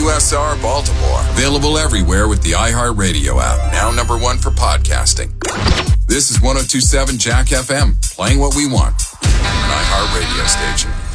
WSR Baltimore. Available everywhere with the iHeartRadio app. Now number one for podcasting. This is 102.7 Jack FM. Playing what we want. An iHeartRadio station.